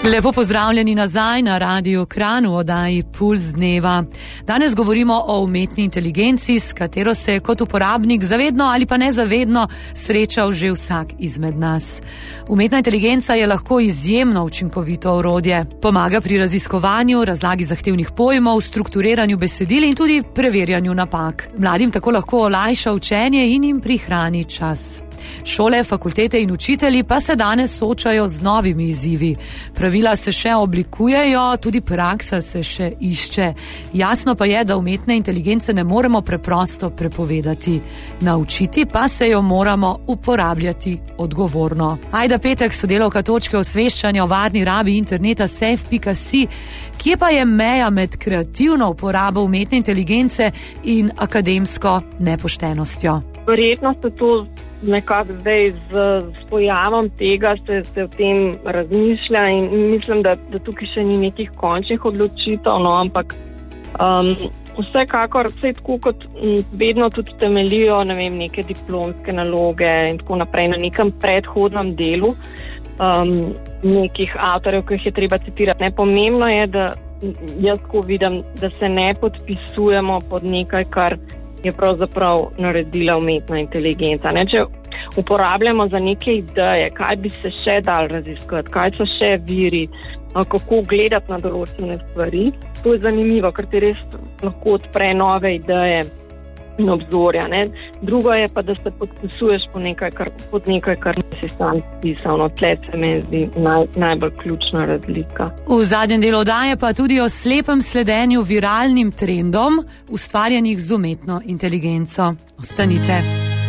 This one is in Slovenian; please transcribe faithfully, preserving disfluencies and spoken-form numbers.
Lepo pozdravljeni nazaj na Radiu Kranj v oddaji Puls dneva. Danes govorimo o umetni inteligenci, s katero se kot uporabnik zavedno ali pa nezavedno srečal že vsak izmed nas. Umetna inteligenca je lahko izjemno učinkovito orodje. Pomaga pri raziskovanju, razlagi zahtevnih pojmov, strukturiranju besedil in tudi preverjanju napak. Mladim tako lahko olajša učenje in jim prihrani čas. Šole, fakultete in učitelji pa se danes soočajo z novimi izzivi. Pravila se še oblikujejo, tudi praksa se še išče. Jasno pa je, da umetne inteligence ne moremo preprosto prepovedati. Naučiti pa se jo moramo uporabljati odgovorno. Ajda Petek, sodelavka točke osveščanja o varni rabi interneta safe pika si. Kje pa je meja med kreativno uporabo umetne inteligence in akademsko nepoštenostjo? Verjetno se to nekako zdaj z, z pojavom tega se, se o tem razmišlja in mislim, da, da tukaj še ni nekih končnih odločitev, no, ampak um, vsekakor vse tako kot m, vedno tudi temelijo, ne vem, neke diplomske naloge in tako naprej na nekem predhodnem delu um, nekih avtorjev, ki jih je treba citirati. Nepomembno je, da jaz tako vidim, da se ne podpisujemo pod nekaj, kar je pravzaprav naredila umetna inteligenca. Ne, če uporabljamo za neke ideje, kaj bi se še dal raziskati, kaj so še viri, kako gledati na določene stvari, to je zanimivo, ker ti res lahko odpre nove ideje in obzorja. Ne. Drugo je pa, da se podpisuješ pod nekaj, kar, pod nekaj, kar nisi sam pisal. No, tle se mi zdi naj, najbolj ključna razlika. V zadnjem delu oddaje pa tudi o slepem sledenju viralnim trendom, ustvarjenih z umetno inteligenco. Ostanite.